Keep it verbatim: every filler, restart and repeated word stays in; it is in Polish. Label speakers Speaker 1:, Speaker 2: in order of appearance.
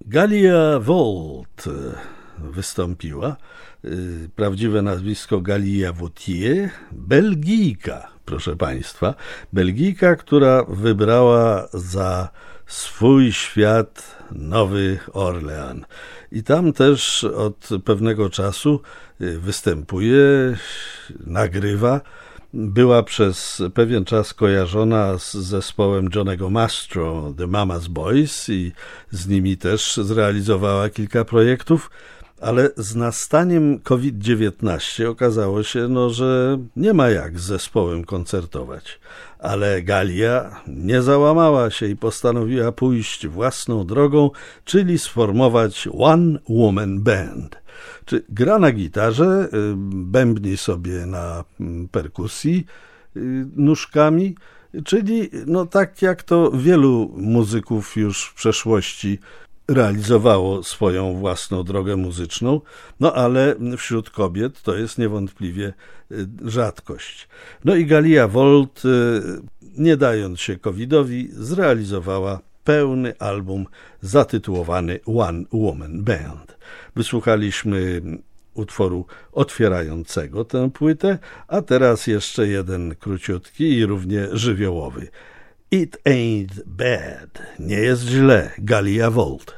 Speaker 1: Galia Volt wystąpiła. Prawdziwe nazwisko Galia Vautier, Belgijka, proszę Państwa. Belgijka, która wybrała za swój świat Nowy Orlean. I tam też od pewnego czasu występuje, nagrywa. Była przez pewien czas kojarzona z zespołem Johnnego Mastro, The Mama's Boys, i z nimi też zrealizowała kilka projektów, ale z nastaniem COVID dziewiętnaście okazało się, no, że nie ma jak z zespołem koncertować. Ale Galia nie załamała się i postanowiła pójść własną drogą, czyli sformować One Woman Band. Czy gra na gitarze, bębni sobie na perkusji nóżkami, czyli no tak jak to wielu muzyków już w przeszłości realizowało swoją własną drogę muzyczną, no ale wśród kobiet to jest niewątpliwie rzadkość. No i Galia Volt, nie dając się covidowi, zrealizowała pełny album zatytułowany One Woman Band. Wysłuchaliśmy utworu otwierającego tę płytę, a teraz jeszcze jeden króciutki i równie żywiołowy. It ain't bad. Nie jest źle. Galia Volt.